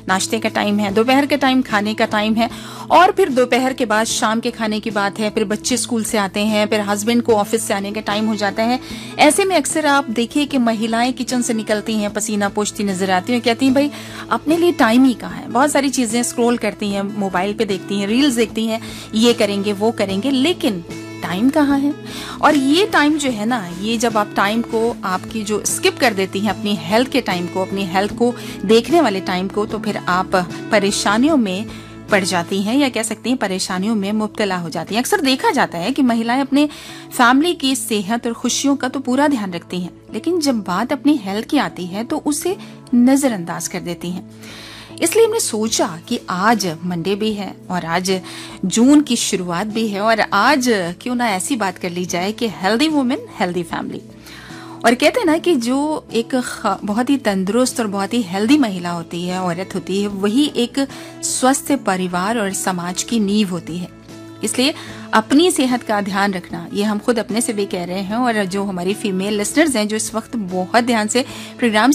नाश्ते का टाइम है, दोपहर का टाइम खाने का टाइम है, और फिर दोपहर के बाद शाम के खाने की बात है, फिर बच्चे स्कूल से आते हैं, फिर हस्बैंड को ऑफिस से आने का टाइम हो जाता है। ऐसे में अक्सर आप देखिए कि महिलाएं किचन से निकलती हैं, पसीना पोंछती नजर आती हैं, कहती हैं भाई अपने लिए टाइम ही कहाँ है। बहुत सारी चीजें स्क्रॉल करती हैं, मोबाइल पे देखती हैं, रील्स देखती हैं, ये करेंगे वो करेंगे, लेकिन टाइम कहाँ है। और ये टाइम जो है ना, ये जब आप टाइम को आपकी जो स्किप कर देती हैं, अपनी हेल्थ के टाइम को, अपनी हेल्थ को देखने वाले टाइम को, तो फिर आप परेशानियों में पड़ जाती हैं, या कह सकती हैं परेशानियों में मुब्तला हो जाती हैं। अक्सर देखा जाता है कि महिलाएं अपने फैमिली की सेहत और खुशियों का तो पूरा ध्यान रखती हैं, लेकिन जब बात अपनी हेल्थ की आती है तो उसे नजरअंदाज कर देती हैं। इसलिए हमने सोचा कि आज मंडे भी है और आज जून की शुरुआत भी है, और आज क्यों ना ऐसी बात कर ली जाए कि हेल्दी वुमेन हेल्दी फैमिली। और कहते हैं ना कि जो एक बहुत ही तंदुरुस्त और बहुत ही हेल्दी महिला होती है, औरत होती है, वही एक स्वस्थ परिवार और समाज की नींव होती है। इसलिए अपनी सेहत का ध्यान रखना, ये हम खुद अपने से भी कह रहे हैं, और जो हमारी फीमेल लिसनर्स हैं जो इस वक्त बहुत ध्यान से प्रोग्राम